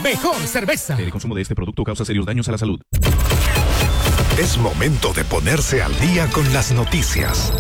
mejor cerveza. El consumo de este producto causa serios daños a la salud. Es momento de ponerse al día con las noticias.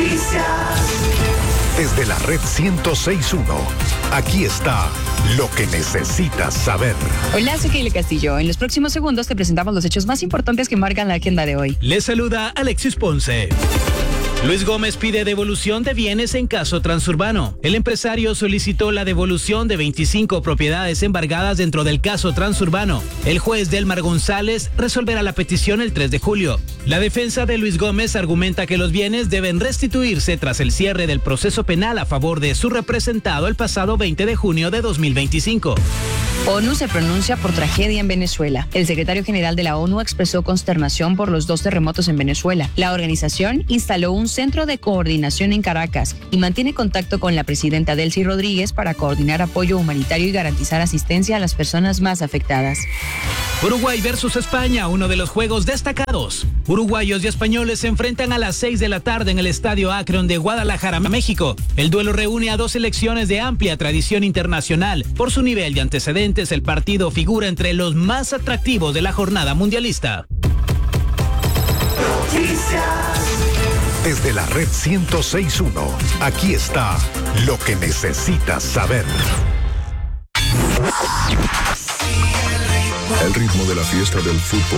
Desde la red 106.1, aquí está lo que necesitas saber. Hola, soy Keila Castillo. En los próximos segundos te presentamos los hechos más importantes que marcan la agenda de hoy. Les saluda Alexis Ponce. Luis Gómez pide devolución de bienes en caso Transurbano. El empresario solicitó la devolución de 25 propiedades embargadas dentro del caso Transurbano. El juez Delmar González resolverá la petición el 3 de julio. La defensa de Luis Gómez argumenta que los bienes deben restituirse tras el cierre del proceso penal a favor de su representado el pasado 20 de junio de 2025. ONU se pronuncia por tragedia en Venezuela. El secretario general de la ONU expresó consternación por los 2 terremotos en Venezuela. La organización instaló un centro de coordinación en Caracas y mantiene contacto con la presidenta Delcy Rodríguez para coordinar apoyo humanitario y garantizar asistencia a las personas más afectadas. Uruguay versus España, uno de los juegos destacados. Uruguayos y españoles se enfrentan a las 6 de la tarde en el Estadio Akron de Guadalajara, México. El duelo reúne a 2 selecciones de amplia tradición internacional. Por su nivel y antecedentes, el partido figura entre los más atractivos de la jornada mundialista. Desde la red 106.1, aquí está lo que necesitas saber. El ritmo de la fiesta del fútbol